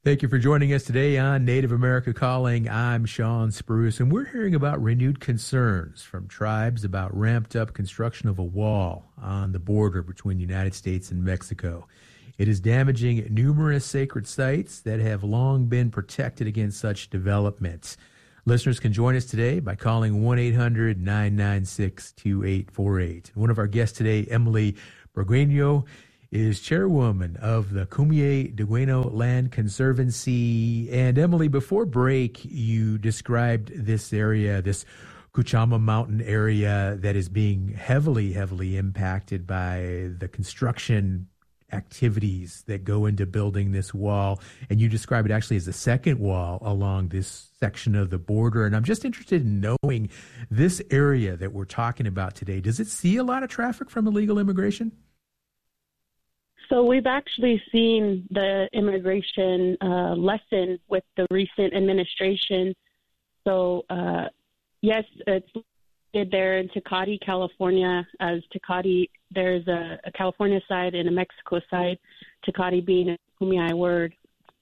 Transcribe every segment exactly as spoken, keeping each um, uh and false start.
Thank you for joining us today on Native America Calling. I'm Sean Spruce, and we're hearing about renewed concerns from tribes about ramped up construction of a wall on the border between the United States and Mexico. It is damaging numerous sacred sites that have long been protected against such developments. Listeners can join us today by calling one eight hundred nine nine six two eight four eight. One of our guests today, Emily Burgueño, is chairwoman of the Kumeyaay Dueño Land Conservancy. And Emily, before break, you described this area, this Cuchama Mountain area that is being heavily, heavily impacted by the construction activities that go into building this wall. And you describe it actually as the second wall along this section of the border. And I'm just interested in knowing this area that we're talking about today. Does it see a lot of traffic from illegal immigration? So we've actually seen the immigration uh, lessen with the recent administration. So, uh, yes, it's there in Tecate, California. As Tecate, there's a, a California side and a Mexico side, Tecate being a Kumeyaay word.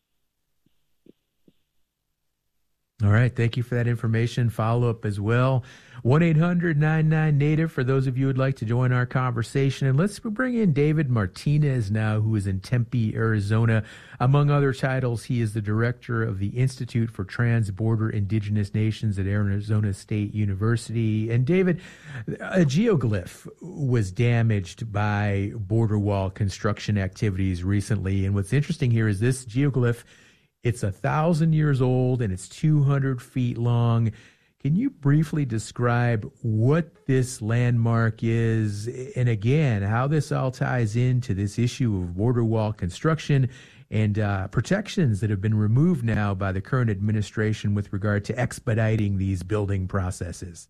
All right. Thank you for that information. Follow up as well. one eight hundred nine nine Native for those of you who would like to join our conversation. And let's bring in David Martinez now, who is in Tempe, Arizona. Among other titles, he is the director of the Institute for Trans-Border Indigenous Nations at Arizona State University. And David, a geoglyph was damaged by border wall construction activities recently. And what's interesting here is this geoglyph, it's a thousand years old and it's two hundred feet long. Can you briefly describe what this landmark is, and again, how this all ties into this issue of border wall construction and uh, protections that have been removed now by the current administration with regard to expediting these building processes?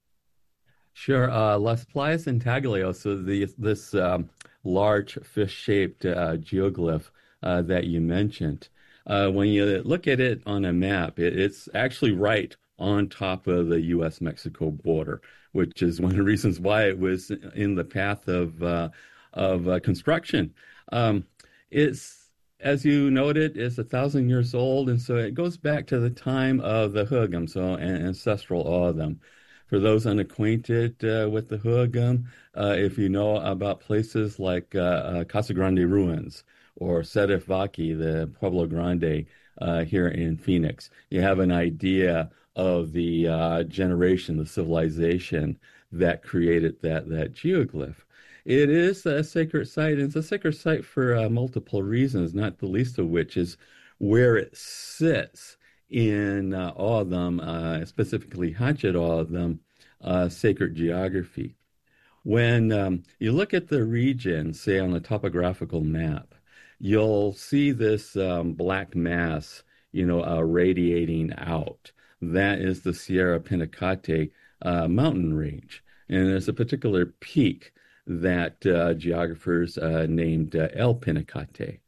Sure. Uh, Las Playas Intaglio, so the, this um, large fish-shaped uh, geoglyph uh, that you mentioned, Uh, when you look at it on a map, it, it's actually right on top of the U S Mexico border, which is one of the reasons why it was in the path of uh, of uh, construction. Um, it's, as you noted, it's a thousand years old, and so it goes back to the time of the Hugum, so an ancestral O'odham. For those unacquainted uh, with the Hugum, uh, if you know about places like uh, uh, Casa Grande ruins, or Serifvaki, the Pueblo Grande uh, here in Phoenix, you have an idea of the uh, generation, the civilization that created that, that geoglyph. It is a sacred site, and it's a sacred site for uh, multiple reasons, not the least of which is where it sits in uh, O'odham, uh, specifically Hatchet O'odham, uh, sacred geography. When um, you look at the region, say on a topographical map, you'll see this um, black mass, you know, uh, radiating out. That is the Sierra Pinacate uh, mountain range. And there's a particular peak that uh, geographers uh, named uh, El Pinacate.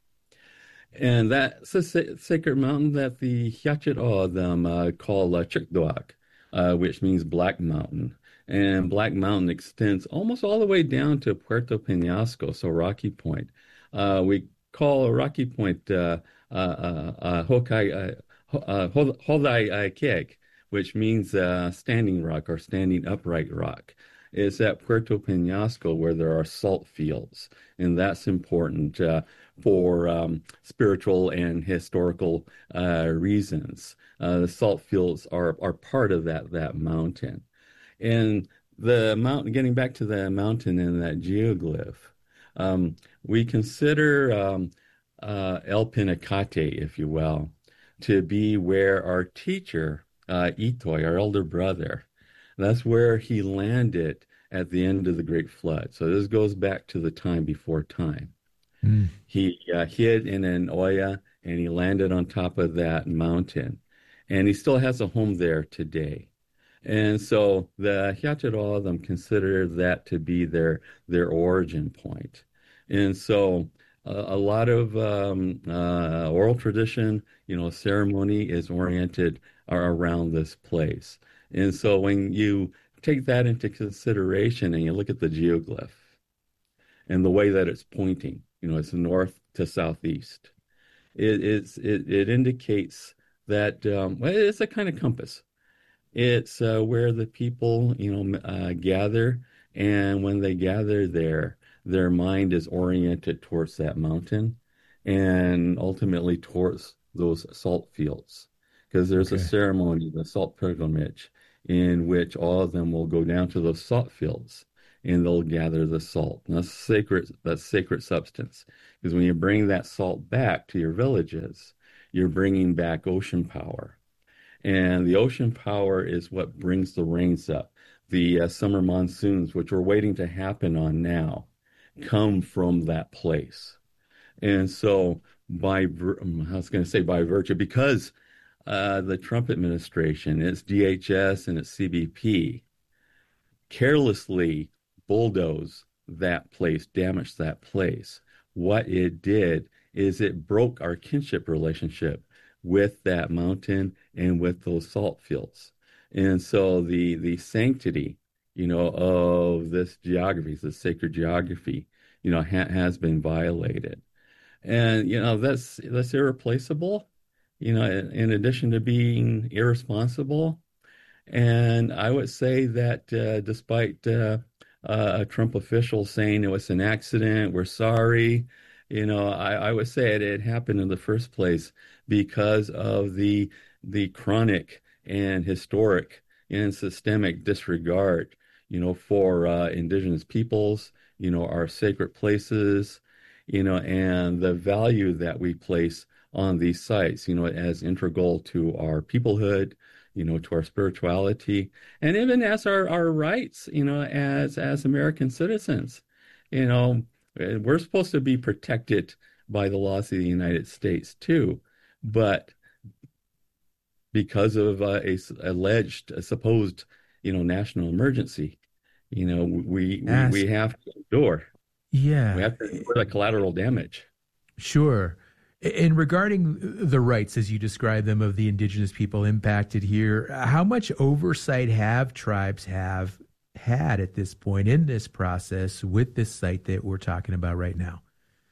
And that's a sa- sacred mountain that the Hatchet O'odham uh, call uh, Chicdoac, uh, which means Black Mountain. And Black Mountain extends almost all the way down to Puerto Penasco, so Rocky Point. Uh, we call Rocky Point uh, uh, uh, uh, Hokai, uh, uh, Hodai Keg, which means uh, standing rock or standing upright rock. It's at Puerto Penasco where there are salt fields, and that's important uh, for um, spiritual and historical uh, reasons. Uh, the salt fields are, are part of that, that mountain. And the mountain, getting back to the mountain and that geoglyph, Um, we consider um, uh, El Pinacate, if you will, to be where our teacher, uh, Itoy, our elder brother, that's where he landed at the end of the Great Flood. So this goes back to the time before time. Mm. He uh, hid in an oya, and he landed on top of that mountain. And he still has a home there today. And so the Hatchet O'odham consider that to be their their origin point. And so uh, a lot of um, uh, oral tradition, you know, ceremony is oriented around this place. And so when you take that into consideration and you look at the geoglyph and the way that it's pointing, you know, it's north to southeast. It it's, it, it indicates that um, well, it's a kind of compass. It's uh, where the people, you know, uh, gather, and when they gather there, their mind is oriented towards that mountain, and ultimately towards those salt fields, because there's a Okay. ceremony, the salt pilgrimage, in which all of them will go down to those salt fields, and they'll gather the salt. And that's sacred. That's sacred substance, because when you bring that salt back to your villages, you're bringing back ocean power. And the ocean power is what brings the rains up. The uh, summer monsoons, which we're waiting to happen on now, come from that place. And so, by vir- um, I was going to say by virtue, because uh, the Trump administration, its D H S and its C B P, carelessly bulldoze that place, damaged that place. What it did is it broke our kinship relationship with that mountain and with those salt fields. And so the the sanctity, you know, of this geography, this sacred geography, you know, ha has been violated. And you know, that's that's irreplaceable, you know, in, in addition to being irresponsible. And I would say that uh, despite uh, uh, a Trump official saying it was an accident, we're sorry, you know, I, I would say it, it happened in the first place because of the the chronic and historic and systemic disregard, you know, for uh, indigenous peoples, you know, our sacred places, you know, and the value that we place on these sites, you know, as integral to our peoplehood, you know, to our spirituality, and even as our, our rights, you know, as as American citizens. You know, we're supposed to be protected by the laws of the United States too, but because of uh, a s- alleged, a supposed, you know, national emergency, you know, we we we Ask. have to endure. We Yeah. have to endure the collateral damage. Sure. And regarding the rights, as you describe them, of the indigenous people impacted here, how much oversight have tribes have had at this point in this process with this site that we're talking about right now?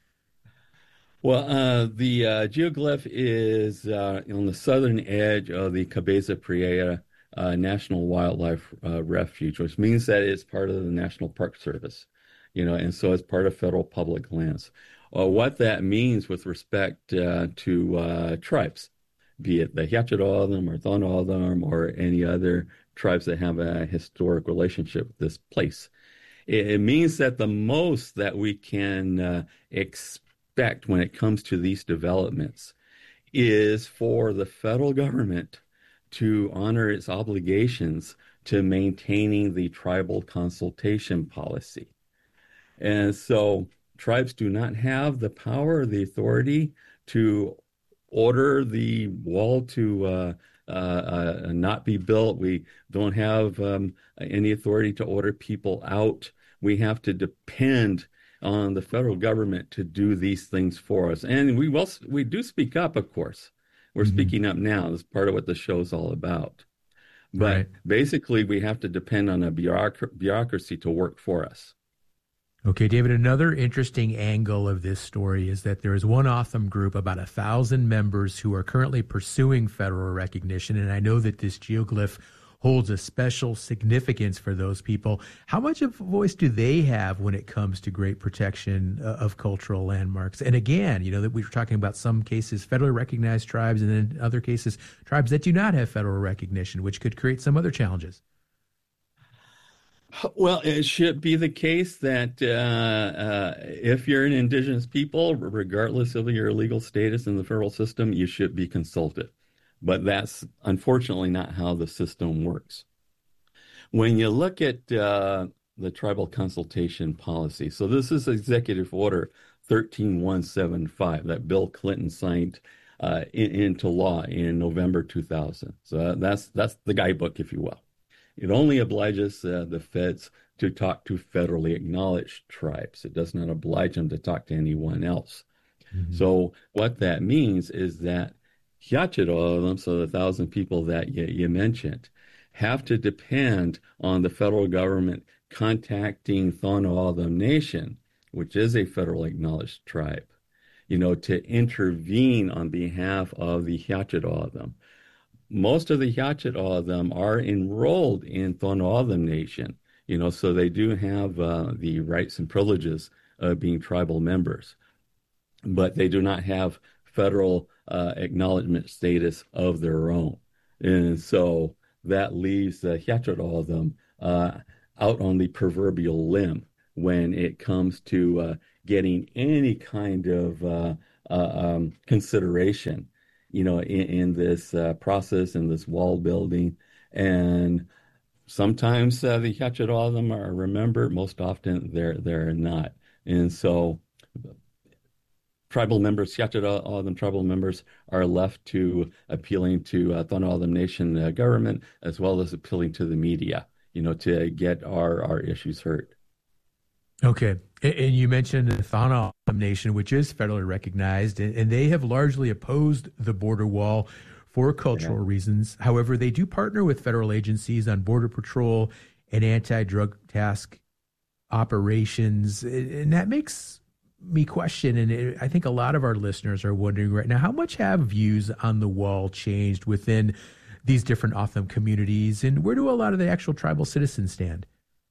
Well, uh, the uh, geoglyph is uh, on the southern edge of the Cabeza Prieta uh, National Wildlife uh, Refuge, which means that it's part of the National Park Service, you know, and so it's part of federal public lands. Uh, what that means with respect uh, to uh, tribes, be it the Hiachadodam or Thonodam or any other tribes that have a historic relationship with this place, it, it means that the most that we can uh, expect when it comes to these developments is for the federal government to honor its obligations to maintaining the tribal consultation policy. And so tribes do not have the power or the authority to order the wall to uh, uh, uh, not be built. We don't have um, any authority to order people out. We have to depend on the federal government to do these things for us. And we will, we do speak up, of course. We're Hmm. speaking up now. That's part of what the show's all about. But Right. basically, we have to depend on a bureauc- bureaucracy to work for us. Okay, David, another interesting angle of this story is that there is one Otham group, about a thousand members, who are currently pursuing federal recognition. And I know that this geoglyph holds a special significance for those people. How much of a voice do they have when it comes to great protection uh, of cultural landmarks? And again, you know, that we were talking about some cases, federally recognized tribes, and then in other cases, tribes that do not have federal recognition, which could create some other challenges. Well, it should be the case that uh, uh, if you're an indigenous people, regardless of your legal status in the federal system, you should be consulted. But that's unfortunately not how the system works. When you look at uh, the tribal consultation policy, so this is Executive Order thirteen one seven five that Bill Clinton signed uh, in, into law in November two thousand. So that's that's the guidebook, if you will. It only obliges uh, the feds to talk to federally acknowledged tribes. It does not oblige them to talk to anyone else. Mhm. So what that means is that Hiachidodam, so the thousand people that you, you mentioned, have to depend on the federal government contacting Tohono O'odham Nation, which is a federally acknowledged tribe, you know, to intervene on behalf of the Hyachidoodam. Most of the Hyachidoodam are enrolled in Tohono Nation, you know, so they do have uh, the rights and privileges of being tribal members, but they do not have federal uh, acknowledgement status of their own. And so that leaves the Hyachidoodam uh, out on the proverbial limb when it comes to uh, getting any kind of uh, uh, um, consideration, you know, in, in this uh, process, in this wall building. And sometimes uh, the Hyachidoodam are remembered, most often they're, they're not. And so tribal members, Hyachidoodam tribal members, are left to appealing to uh, Tohono Nation uh, government, as well as appealing to the media, you know, to get our, our issues heard. Okay. And you mentioned the Tohono Nation, which is federally recognized, and they have largely opposed the border wall for cultural yeah. reasons. However, they do partner with federal agencies on border patrol and anti-drug task operations. And that makes me question, and I think a lot of our listeners are wondering right now, how much have views on the wall changed within these different O'odham communities, and where do a lot of the actual tribal citizens stand?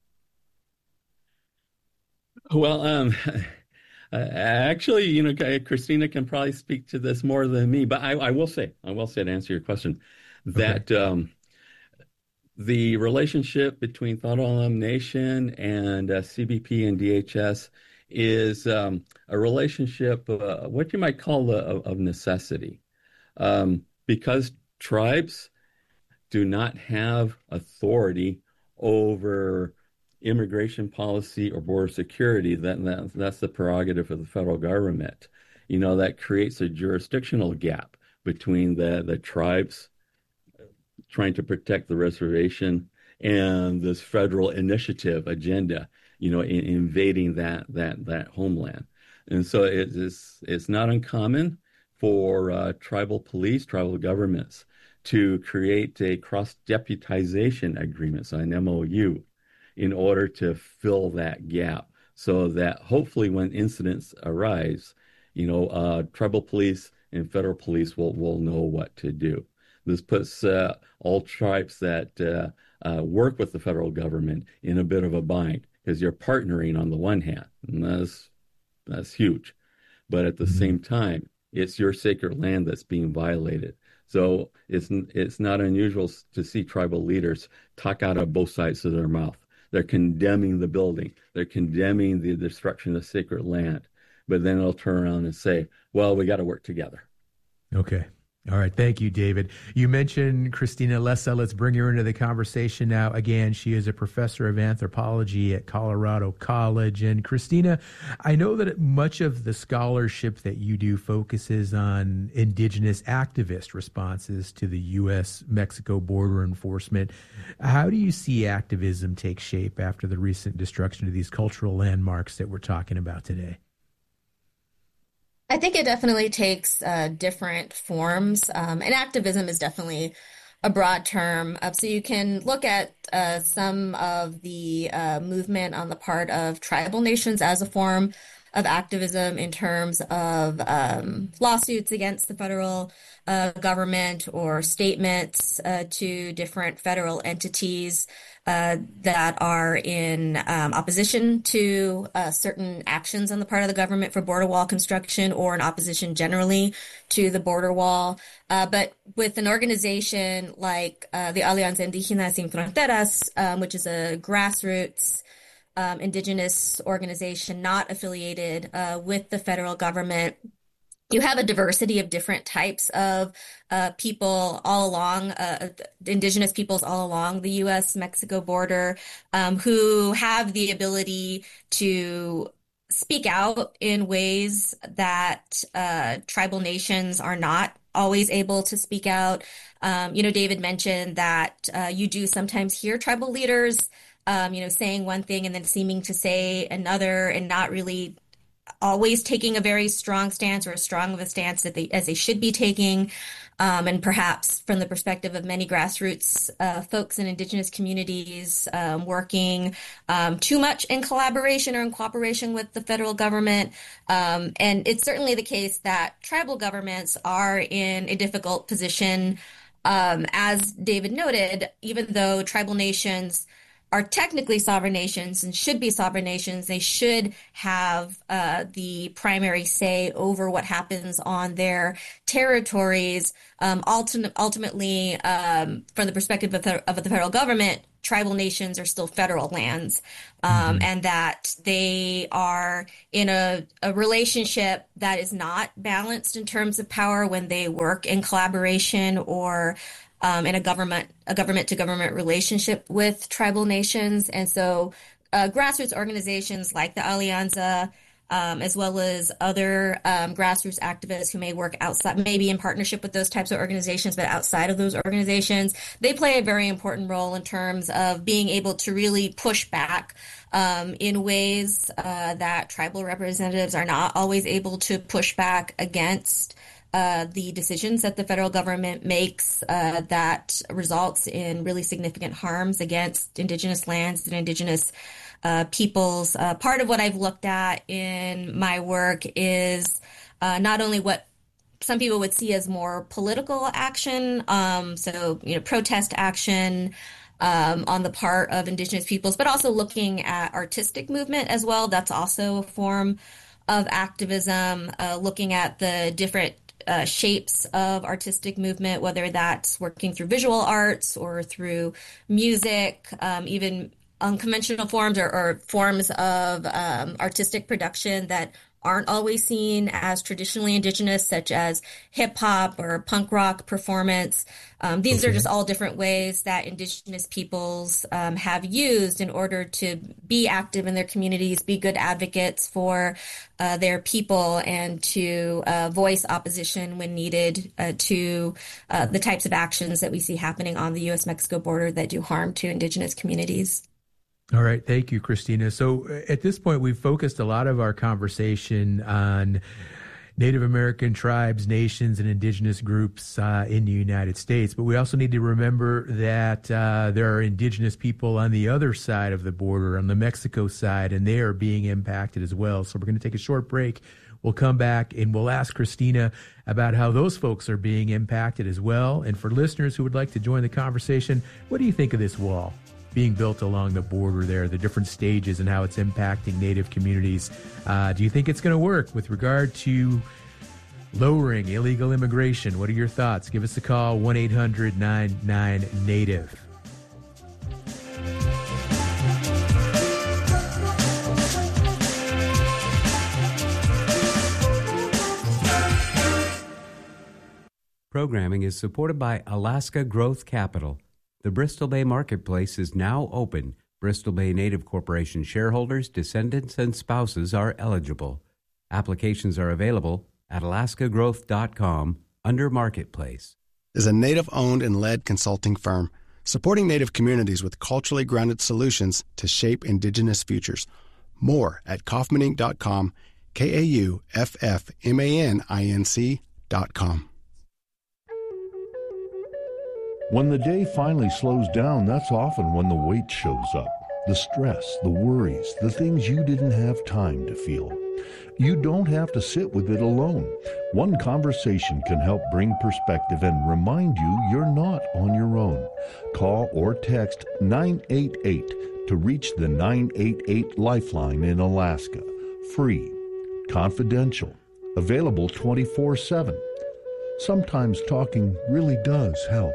Well, um, actually, you know, Christina can probably speak to this more than me, but I, I will say, I will say to answer your question, that okay. um, the relationship between Tohono Nation and uh, C B P and D H S is um, a relationship, uh, what you might call a, of necessity, um, because tribes do not have authority over immigration policy or border security. That, that that's the prerogative of the federal government. You know, that creates a jurisdictional gap between the the tribes trying to protect the reservation and this federal initiative agenda, you know, in, invading that that that homeland. And so it is it's not uncommon for uh, tribal police, tribal governments to create a cross-deputization agreement, so an M O U, in order to fill that gap, so that hopefully when incidents arise, you know, uh, tribal police and federal police will, will know what to do. This puts uh, all tribes that uh, uh, work with the federal government in a bit of a bind, because you're partnering on the one hand, and that's that's huge. But at the mm-hmm. same time, it's your sacred land that's being violated. So it's it's not unusual to see tribal leaders talk out of both sides of their mouth. They're condemning the building. They're condemning the destruction of sacred land. But then they'll turn around and say, well, we got to work together. Okay. All right. Thank you, David. You mentioned Christina Lessa. Let's bring her into the conversation now. Again, she is a professor of anthropology at Colorado College. And Christina, I know that much of the scholarship that you do focuses on indigenous activist responses to the U S Mexico border enforcement. How do you see activism take shape after the recent destruction of these cultural landmarks that we're talking about today? I think it definitely takes uh, different forms, um, and activism is definitely a broad term. Uh, so you can look at uh, some of the uh, movement on the part of tribal nations as a form of activism in terms of um, lawsuits against the federal uh, government or statements uh, to different federal entities uh, that are in um, opposition to uh, certain actions on the part of the government for border wall construction, or in opposition generally to the border wall. Uh, but with an organization like uh, the Alianza Indígena Sin Fronteras, um, which is a grassroots Um, indigenous organization not affiliated uh, with the federal government, you have a diversity of different types of uh, people all along, uh, indigenous peoples all along the U S Mexico border, um, who have the ability to speak out in ways that uh, tribal nations are not always able to speak out. Um, you know, David mentioned that uh, you do sometimes hear tribal leaders Um, you know, saying one thing and then seeming to say another, and not really always taking a very strong stance or as strong of a stance that they, as they should be taking. Um, and perhaps from the perspective of many grassroots uh, folks in indigenous communities um, working um, too much in collaboration or in cooperation with the federal government. Um, and it's certainly the case that tribal governments are in a difficult position. Um, as David noted, even though tribal nations are technically sovereign nations and should be sovereign nations, they should have uh, the primary say over what happens on their territories. Um, ulti- ultimately, um, from the perspective of the, of the federal government, tribal nations are still federal lands, um, mm-hmm. and that they are in a, a relationship that is not balanced in terms of power when they work in collaboration or Um, in a government, a government-to-government relationship with tribal nations. And so uh, grassroots organizations like the Alianza, um, as well as other um, grassroots activists who may work outside, maybe in partnership with those types of organizations, but outside of those organizations, they play a very important role in terms of being able to really push back um, in ways uh, that tribal representatives are not always able to push back against Uh, the decisions that the federal government makes uh, that results in really significant harms against indigenous lands and indigenous uh, peoples. Uh, part of what I've looked at in my work is uh, not only what some people would see as more political action, um, so you know, protest action um, on the part of indigenous peoples, but also looking at artistic movement as well. That's also a form of activism, uh, looking at the different Uh, shapes of artistic movement, whether that's working through visual arts or through music, um, even unconventional forms or, or forms of um, artistic production that aren't always seen as traditionally indigenous, such as hip hop or punk rock performance. Um, these okay. are just all different ways that indigenous peoples um, have used in order to be active in their communities, be good advocates for uh, their people, and to uh, voice opposition when needed uh, to uh, the types of actions that we see happening on the U S Mexico border that do harm to indigenous communities. All right. Thank you, Christina. So at this point, we've focused a lot of our conversation on Native American tribes, nations, and indigenous groups uh, in the United States. But we also need to remember that uh, there are indigenous people on the other side of the border, on the Mexico side, and they are being impacted as well. So we're going to take a short break. We'll come back and we'll ask Christina about how those folks are being impacted as well. And for listeners who would like to join the conversation, what do you think of this wall being built along the border there, the different stages and how it's impacting Native communities? Uh, do you think it's going to work with regard to lowering illegal immigration? What are your thoughts? Give us a call, one eight hundred nine nine Native. Programming is supported by Alaska Growth Capital. The Bristol Bay Marketplace is now open. Bristol Bay Native Corporation shareholders, descendants, and spouses are eligible. Applications are available at alaska growth dot com under Marketplace. Is a Native-owned and led consulting firm supporting Native communities with culturally grounded solutions to shape indigenous futures. More at kaufman inc dot com, K A U F F M A N I N C dot com. When the day finally slows down, that's often when the weight shows up. The stress, the worries, the things you didn't have time to feel. You don't have to sit with it alone. One conversation can help bring perspective and remind you you're not on your own. Call or text nine eight eight to reach the nine eight eight Lifeline in Alaska. Free, confidential, available twenty-four seven. Sometimes talking really does help.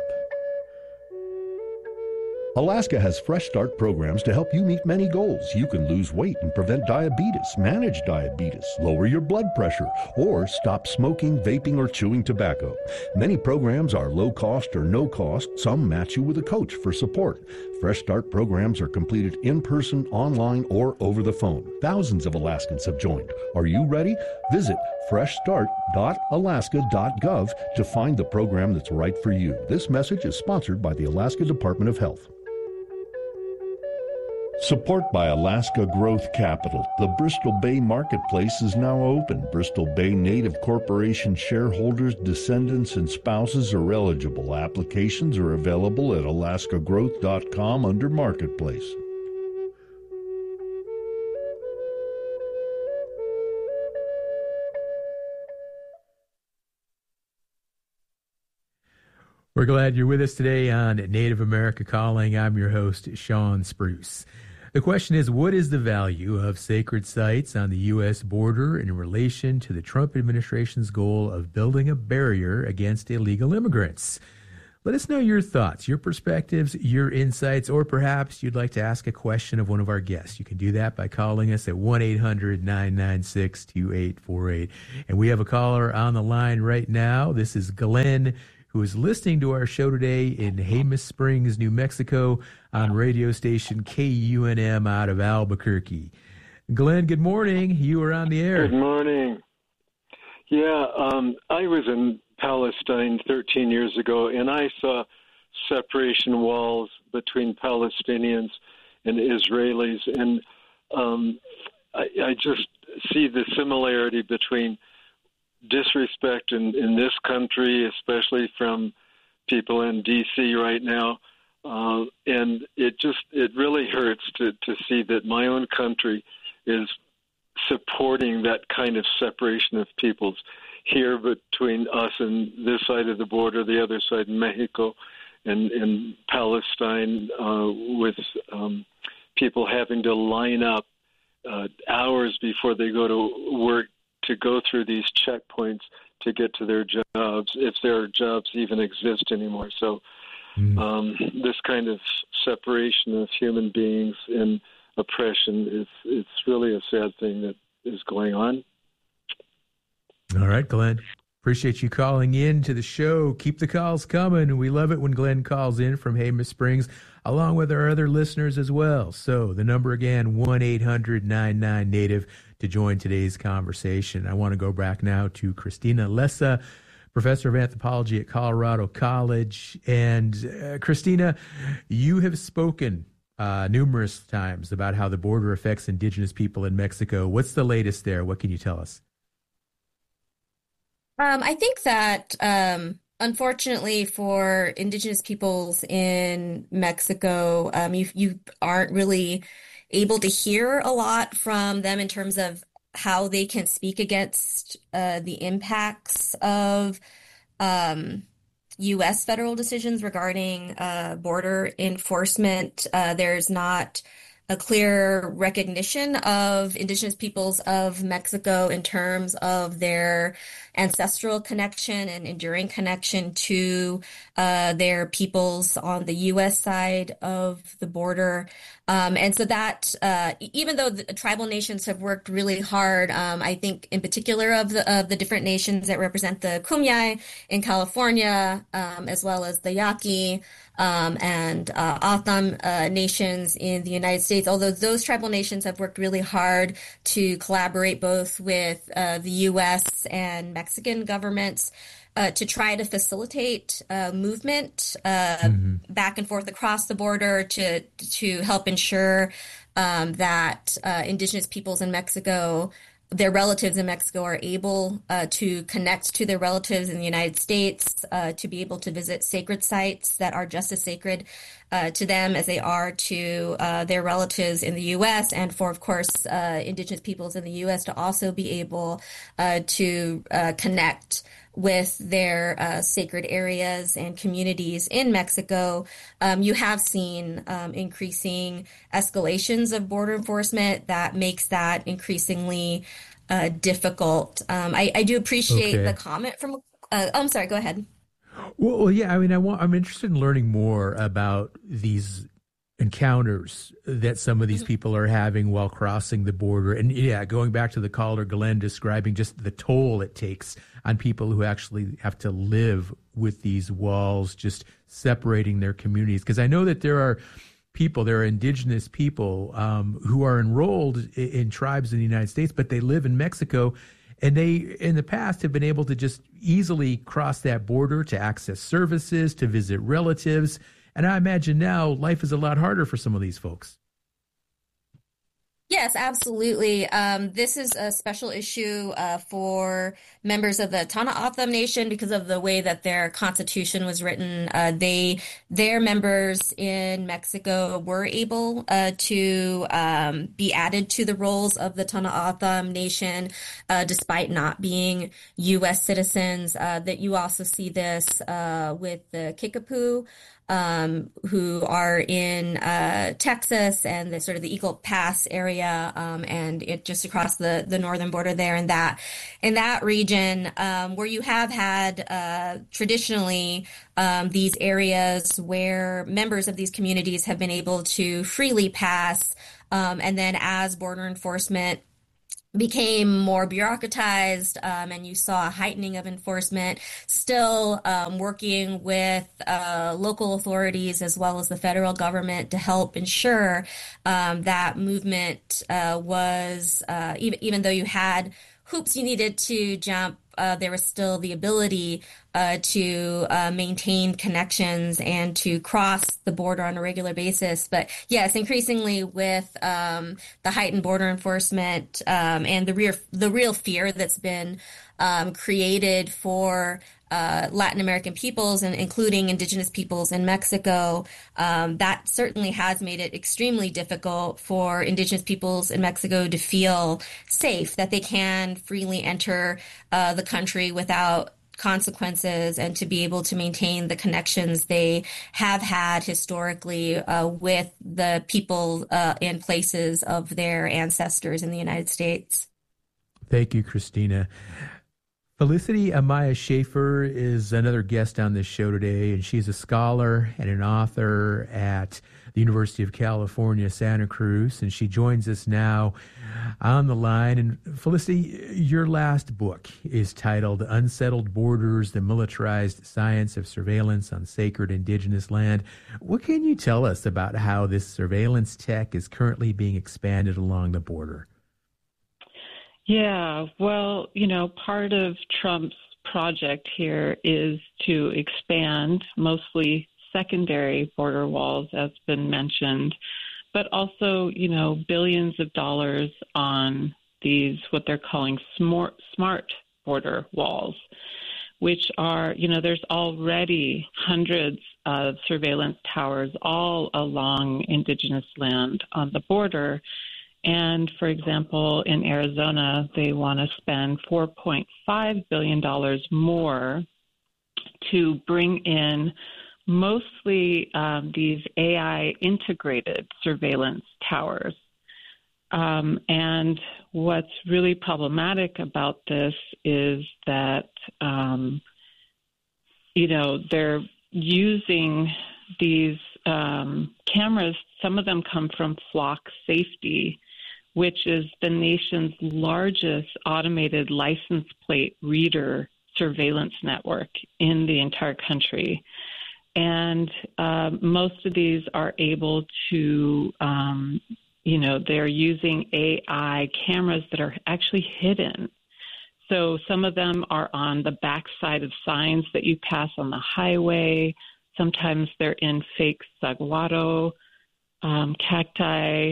Alaska has Fresh Start programs to help you meet many goals. You can lose weight and prevent diabetes, manage diabetes, lower your blood pressure, or stop smoking, vaping, or chewing tobacco. Many programs are low cost or no cost. Some match you with a coach for support. Fresh Start programs are completed in person, online, or over the phone. Thousands of Alaskans have joined. Are you ready? Visit fresh start dot alaska dot gov to find the program that's right for you. This message is sponsored by the Alaska Department of Health. Support by Alaska Growth Capital. The Bristol Bay Marketplace is now open. Bristol Bay Native Corporation shareholders, descendants, and spouses are eligible. Applications are available at alaska growth dot com under Marketplace. We're glad you're with us today on Native America Calling. I'm your host, Sean Spruce. The question is, what is the value of sacred sites on the U S border in relation to the Trump administration's goal of building a barrier against illegal immigrants? Let us know your thoughts, your perspectives, your insights, or perhaps you'd like to ask a question of one of our guests. You can do that by calling us at one eight hundred nine nine six two eight four eight. And we have a caller on the line right now. This is Glenn, who is listening to our show today in Jemez Springs, New Mexico, on radio station K U N M out of Albuquerque. Glenn, good morning. You are on the air. Good morning. Yeah, um, I was in Palestine thirteen years ago, and I saw separation walls between Palestinians and Israelis, and um, I, I just see the similarity between disrespect in, in this country, especially from people in D C right now. Uh, and it just, it really hurts to, to see that my own country is supporting that kind of separation of peoples here between us and this side of the border, the other side in Mexico and in Palestine, uh, with um, people having to line up uh, hours before they go to work to go through these checkpoints to get to their jobs, if their jobs even exist anymore. So mm. um, this kind of separation of human beings and oppression, is it's really a sad thing that is going on. All right, Glenn. Appreciate you calling in to the show. Keep the calls coming. We love it when Glenn calls in from Jemez Springs, along with our other listeners as well. So the number again, one eight hundred nine nine Native to join today's conversation. I want to go back now to Christina Lessa, professor of anthropology at Colorado College. And uh, Christina, you have spoken uh, numerous times about how the border affects indigenous people in Mexico. What's the latest there? What can you tell us? Um, I think that, um, unfortunately for indigenous peoples in Mexico, um, you you aren't really able to hear a lot from them in terms of how they can speak against uh, the impacts of um, U S federal decisions regarding uh, border enforcement. Uh, there's not a clear recognition of indigenous peoples of Mexico in terms of their ancestral connection and enduring connection to uh, their peoples on the U S side of the border. Um, and so that, uh, even though the tribal nations have worked really hard, um, I think in particular of the, of the different nations that represent the Kumeyaay in California, um, as well as the Yaqui, um, and uh, Atham uh, nations in the United States, although those tribal nations have worked really hard to collaborate both with uh, the U S and Mexican governments uh, to try to facilitate uh, movement uh, mm-hmm. back and forth across the border to to help ensure um, that uh, indigenous peoples in Mexico, their relatives in Mexico, are able uh, to connect to their relatives in the United States, uh, to be able to visit sacred sites that are just as sacred uh, to them as they are to uh, their relatives in the U S, and for, of course, uh, indigenous peoples in the U S to also be able uh, to uh, connect with their uh, sacred areas and communities in Mexico. Um, you have seen um, increasing escalations of border enforcement that makes that increasingly uh, difficult. Um, I, I do appreciate okay. the comment from, uh, oh, I'm sorry, go ahead. Well, well, yeah, I mean, I want, I'm interested in learning more about these encounters that some of these people are having while crossing the border. And yeah, going back to the caller, Glenn, describing just the toll it takes on people who actually have to live with these walls, just separating their communities. Because I know that there are people, there are indigenous people um, who are enrolled in, in tribes in the United States, but they live in Mexico. And they, in the past, have been able to just easily cross that border to access services, to visit relatives. And I imagine now life is a lot harder for some of these folks. Yes, absolutely. Um, this is a special issue uh, for members of the Tohono O'odham Nation because of the way that their constitution was written. Uh, they, their members in Mexico were able uh, to um, be added to the rolls of the Tohono O'odham Nation, uh, despite not being U S citizens. Uh, that you also see this uh, with the Kickapoo. Um, who are in uh, Texas and the sort of the Eagle Pass area, um, and it just across the, the northern border there. In that in that region, um, where you have had uh, traditionally um, these areas where members of these communities have been able to freely pass, um, and then as border enforcement became more bureaucratized, um, and you saw a heightening of enforcement, still um, working with uh, local authorities as well as the federal government to help ensure um, that movement uh, was, uh, even, even though you had hoops you needed to jump, uh, there was still the ability uh, to uh, maintain connections and to cross the border on a regular basis. But yes, increasingly with um, the heightened border enforcement um, and the real the real fear that's been um, created for uh, Latin American peoples and including indigenous peoples in Mexico, um, that certainly has made it extremely difficult for indigenous peoples in Mexico to feel safe, that they can freely enter uh, the country without consequences and to be able to maintain the connections they have had historically uh, with the people uh, and places of their ancestors in the United States. Thank you, Christina. Felicity Amaya Schaefer is another guest on this show today, and she's a scholar and an author at the University of California, Santa Cruz, and she joins us now on the line. And Felicity, your last book is titled Unsettled Borders, the Militarized Science of Surveillance on Sacred Indigenous Land. What can you tell us about how this surveillance tech is currently being expanded along the border? Yeah, well, you know, part of Trump's project here is to expand mostly secondary border walls, as been mentioned, but also, you know, billions of dollars on these, what they're calling smart, smart border walls, which are, you know, there's already hundreds of surveillance towers all along indigenous land on the border. And, for example, in Arizona, they want to spend four point five billion dollars more to bring in mostly um, these A I-integrated surveillance towers. Um, and what's really problematic about this is that, um, you know, they're using these um, cameras. Some of them come from Flock Safety, which is the nation's largest automated license plate reader surveillance network in the entire country. And uh, most of these are able to, um, you know, they're using A I cameras that are actually hidden. So some of them are on the backside of signs that you pass on the highway. Sometimes they're in fake saguaro, um, cacti.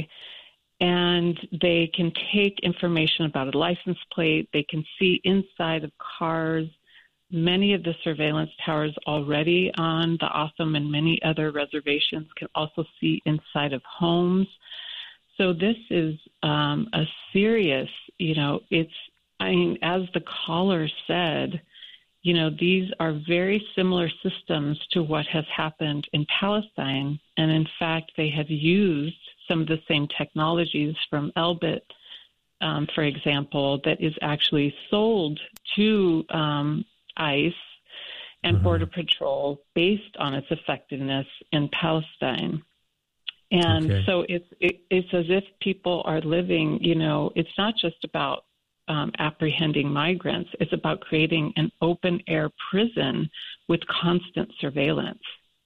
And they can take information about a license plate. They can see inside of cars. Many of the surveillance towers already on the O'odham and many other reservations can also see inside of homes. So this is um, a serious, you know, it's, I mean, as the caller said, you know, these are very similar systems to what has happened in Palestine. And in fact, they have used some of the same technologies from Elbit, um, for example, that is actually sold to um, ICE and mm-hmm. Border Patrol based on its effectiveness in Palestine. And okay. so it's it, it's as if people are living, you know, it's not just about um, apprehending migrants. It's about creating an open-air prison with constant surveillance.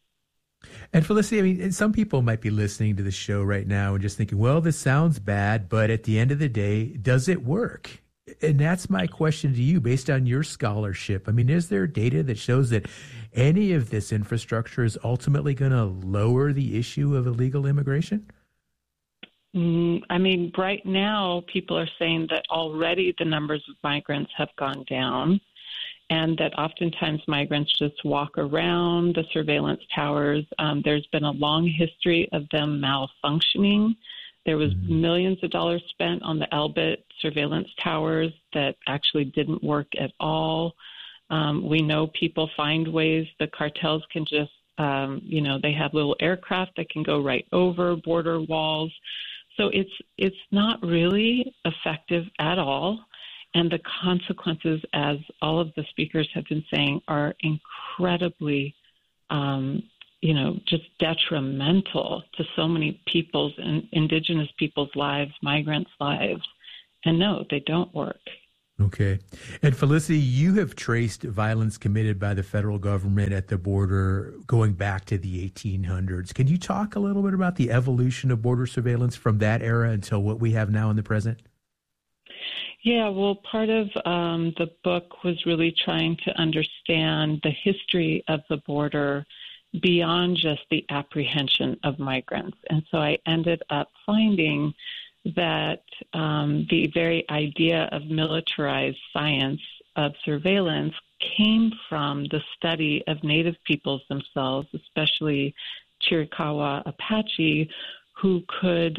And Felicity, I mean, some people might be listening to the show right now and just thinking, well, this sounds bad, but at the end of the day, does it work? And that's my question to you based on your scholarship. I mean, is there data that shows that any of this infrastructure is ultimately going to lower the issue of illegal immigration? Mm, I mean, right now, people are saying that already the numbers of migrants have gone down, and that oftentimes migrants just walk around the surveillance towers. Um, there's been a long history of them malfunctioning. There was mm-hmm. millions of dollars spent on the Elbit surveillance towers that actually didn't work at all. Um, we know people find ways. The cartels can just, um, you know, they have little aircraft that can go right over border walls. So it's it's not really effective at all. And the consequences, as all of the speakers have been saying, are incredibly, um, you know, just detrimental to so many people's and indigenous people's lives, migrants' lives. And no, they don't work. Okay. And Felicity, you have traced violence committed by the federal government at the border going back to the eighteen hundreds. Can you talk a little bit about the evolution of border surveillance from that era until what we have now in the present? Yeah, well, part of um, the book was really trying to understand the history of the border beyond just the apprehension of migrants. And so I ended up finding that um, the very idea of militarized science of surveillance came from the study of Native peoples themselves, especially Chiricahua Apache, who could